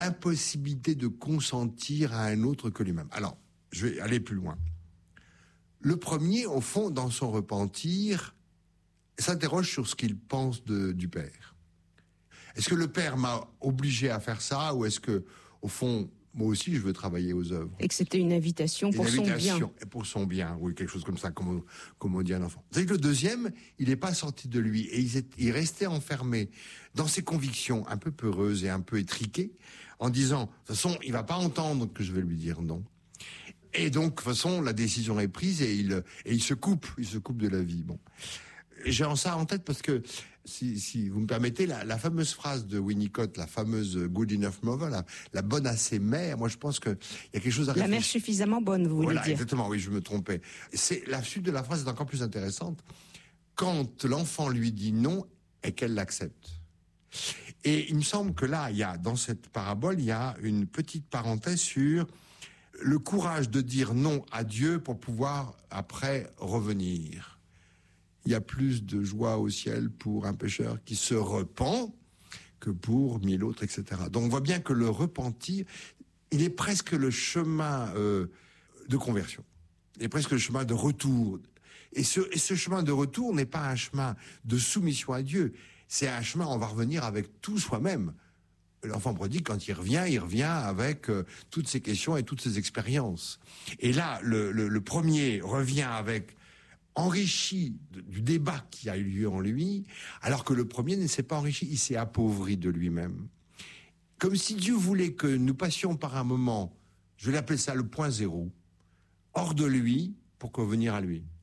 impossibilité de consentir à un autre que lui-même. Alors, je vais aller plus loin. Le premier, au fond, dans son repentir, s'interroge sur ce qu'il pense du père. Est-ce que le père m'a obligé à faire ça, ou est-ce que, au fond, moi aussi, je veux travailler aux œuvres? Et que c'était une invitation pour son bien. Et pour son bien, oui, quelque chose comme ça, comme on dit à un enfant. Vous savez que le deuxième, il n'est pas sorti de lui, et il restait enfermé dans ses convictions un peu peureuses et un peu étriquées, en disant, de toute façon, il va pas entendre que je vais lui dire non. Et donc, de toute façon, la décision est prise, et il se coupe de la vie. Bon. J'ai ça en tête parce que, si vous me permettez, la fameuse phrase de Winnicott, la fameuse good enough mother, la bonne assez mère, moi je pense que il y a quelque chose à réfléchir. La mère suffisamment bonne, vous voulez dire. Exactement, oui, je me trompais. La suite de la phrase est encore plus intéressante. Quand l'enfant lui dit non et qu'elle l'accepte. Et il me semble que là, dans cette parabole, il y a une petite parenthèse sur le courage de dire non à Dieu pour pouvoir après revenir. Il y a plus de joie au ciel pour un pécheur qui se repent que pour 1000 autres, etc. Donc on voit bien que le repentir, il est presque le chemin de conversion. Il est presque le chemin de retour. Et ce chemin de retour n'est pas un chemin de soumission à Dieu. C'est un chemin, on va revenir avec tout soi-même. L'enfant prodigue, quand il revient avec toutes ses questions et toutes ses expériences. Et là, le premier revient avec enrichi du débat qui a eu lieu en lui, alors que le premier ne s'est pas enrichi, il s'est appauvri de lui-même. Comme si Dieu voulait que nous passions par un moment, je vais l'appeler ça le point zéro, hors de lui, pour revenir à lui.